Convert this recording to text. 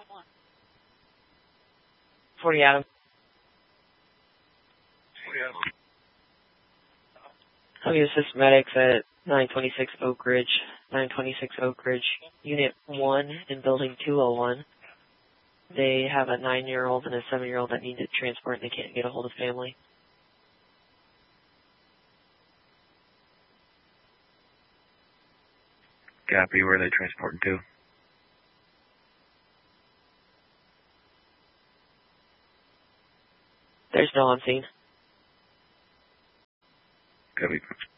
40 Adam. Okay, assist medics at 926 Oak Ridge. 926 Oak Ridge. Unit 1 in building 201. They have a 9-year-old and a 7-year-old that need to transport and they can't get a hold of family. Copy, where are they transporting to? There's no on scene. Copy.